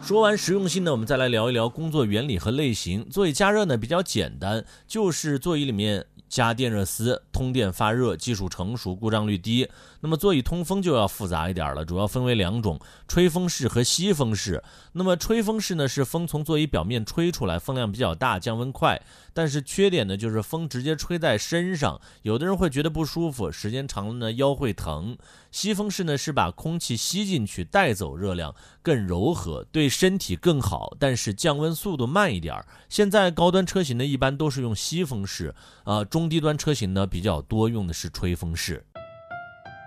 说完实用性呢，我们再来聊一聊工作原理和类型。座椅加热呢比较简单，就是座椅里面加电热丝，通电发热，技术成熟，故障率低。那么座椅通风就要复杂一点了，主要分为两种：吹风式和吸风式。那么吹风式呢是风从座椅表面吹出来，风量比较大，降温快。但是缺点呢就是风直接吹在身上，有的人会觉得不舒服，时间长了呢腰会疼。吸风式呢是把空气吸进去，带走热量，更柔和，对身体更好，但是降温速度慢一点。现在高端车型呢一般都是用吸风式，中低端车型呢比较多用的是吹风式。